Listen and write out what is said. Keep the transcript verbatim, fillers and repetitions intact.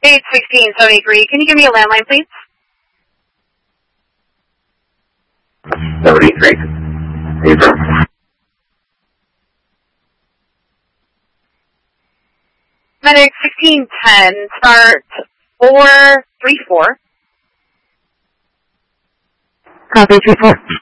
eight sixteen seventy-three. Can you give me a landline, please? seventy-three. Medic sixteen ten, start four three four. Copy, three four.